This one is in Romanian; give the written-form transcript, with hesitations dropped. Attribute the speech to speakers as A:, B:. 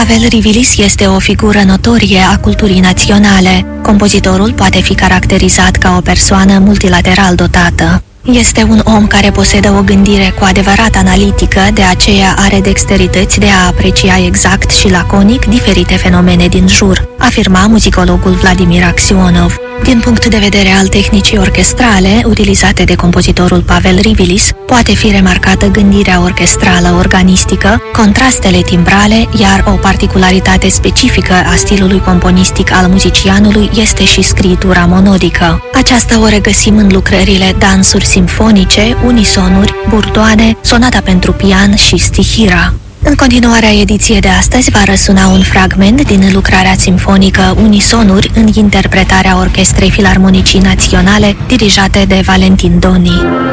A: Pavel Rivilis este o figură notorie a culturii naționale. Compozitorul poate fi caracterizat ca o persoană multilateral dotată. Este un om care posedă o gândire cu adevărat analitică, de aceea are dexterități de a aprecia exact și laconic diferite fenomene din jur, afirma muzicologul Vladimir Aksionov. Din punct de vedere al tehnicii orchestrale utilizate de compozitorul Pavel Rivilis, poate fi remarcată gândirea orchestrală organistică, contrastele timbrale, iar o particularitate specifică a stilului componistic al muzicianului este și scriitura monodică. Aceasta o regăsim în lucrările Dansuri simfonice, Unisonuri, Burdoane, Sonata pentru pian și Stihira. În continuarea ediției de astăzi va răsuna un fragment din lucrarea simfonică Unisonuri în interpretarea Orchestrei Filarmonicii Naționale, dirijate de Valentin Doni.